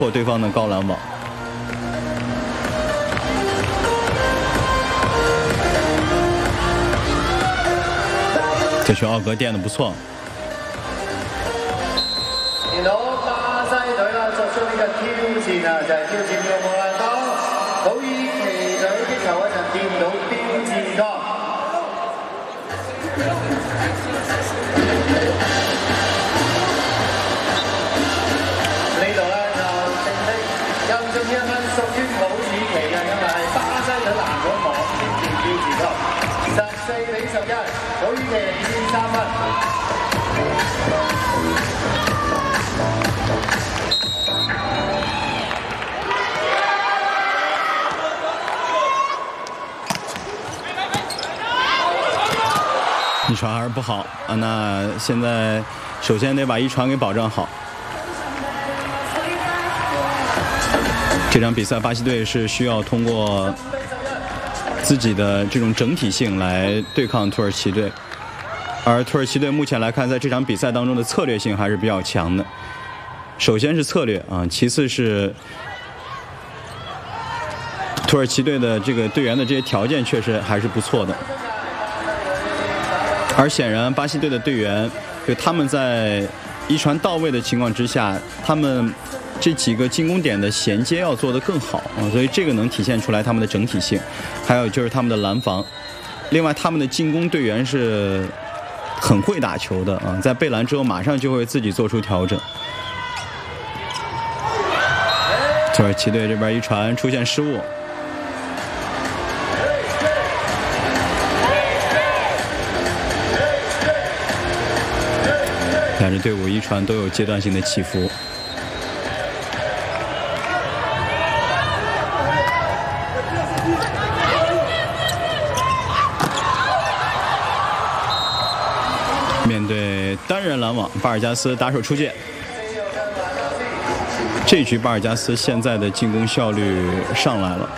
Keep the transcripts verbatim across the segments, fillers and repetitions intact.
破对方的高拦网。这球奥格垫的不错。 見到巴西隊啦作出呢個挑戰啊，就係、是、挑戰呢個莫蘭當。土耳其隊擊球嗰陣掂到標誌杆。呢度咧就正式又中一分屬於土耳其嘅，因為係巴西隊攔咗網先掂標誌杆。十四比十一，土耳其領先三分。 一传还是不好啊，那现在首先得把一传给保证好。这场比赛巴西队是需要通过自己的这种整体性来对抗土耳其队，而土耳其队目前来看，在这场比赛当中的策略性还是比较强的。首先是策略啊，其次是土耳其队的这个队员的这些条件确实还是不错的。而显然，巴西队的队员，就他们在一传到位的情况之下，他们这几个进攻点的衔接要做得更好啊，所以这个能体现出来他们的整体性。还有就是他们的拦防，另外他们的进攻队员是很会打球的啊，在被拦之后马上就会自己做出调整。土耳其队这边一传出现失误。两支队伍一传都有阶段性的起伏。面对单人拦网，巴尔加斯打手出界。这局巴尔加斯现在的进攻效率上来了，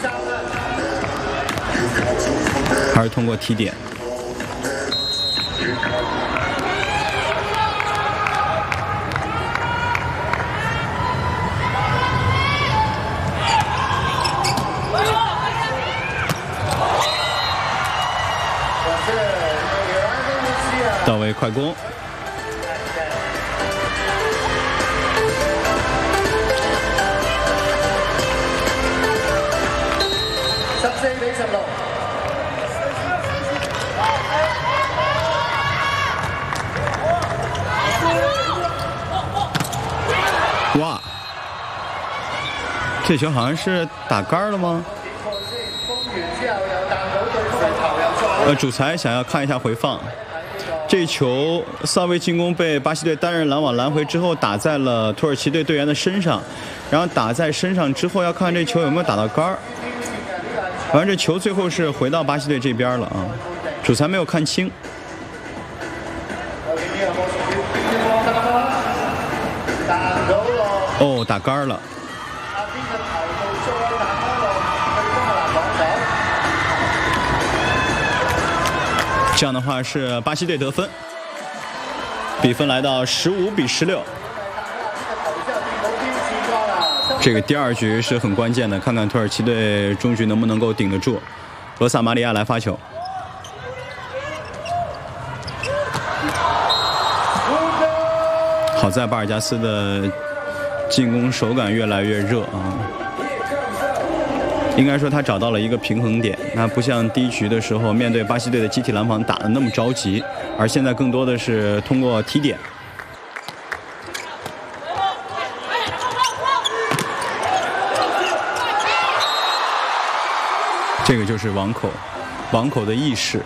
还是通过提点。到位快攻， 十四比十六。 哇，这球好像是打杆了吗？呃，主裁想要看一下回放。这球萨维进攻被巴西队单人拦网拦回之后，打在了土耳其队队员的身上，然后打在身上之后，要看这球有没有打到杆儿。反正这球最后是回到巴西队这边了啊，主裁没有看清。哦，打杆了。这样的话是巴西队得分，比分来到十五比十六。这个第二局是很关键的，看看土耳其队终局能不能够顶得住。罗萨马里亚来发球，好在巴尔加斯的进攻手感越来越热啊。应该说他找到了一个平衡点，那不像第一局的时候面对巴西队的集体拦防打得那么着急，而现在更多的是通过提点。这个就是网口，网口的意识。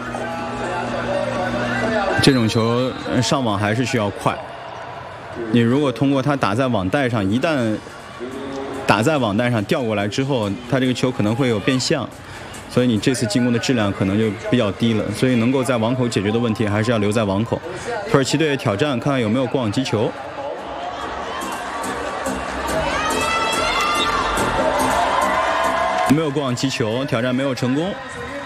这种球上网还是需要快，你如果通过它打在网带上，一旦打在网带上调过来之后，他这个球可能会有变向，所以你这次进攻的质量可能就比较低了。所以能够在网口解决的问题，还是要留在网口。土耳其队挑战看看有没有过网击球。没有过网击球，挑战没有成功。